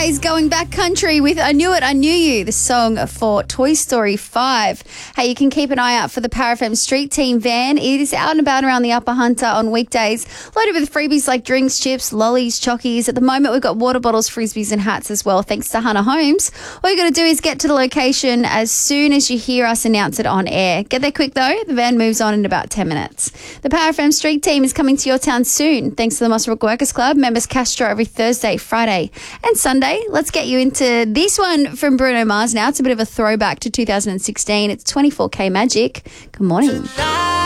weekdays going back country with I Knew It, I Knew You, the song for Toy Story 5. Hey, you can keep an eye out for the Power FM Street Team van. It is out and about around the Upper Hunter on weekdays, loaded with freebies like drinks, chips, lollies, chockies. At the moment, we've got water bottles, frisbees and hats as well, thanks to Hannah Holmes. All you got to do is get to the location as soon as you hear us announce it on air. Get there quick though, the van moves on in about 10 minutes. The Power FM Street Team is coming to your town soon, thanks to the Muswellbrook Workers Club. Members cash draw every Thursday, Friday and Sunday. Let's get you into this one from Bruno Mars now. It's a bit of a throwback to 2016. It's 24K Magic. Good morning.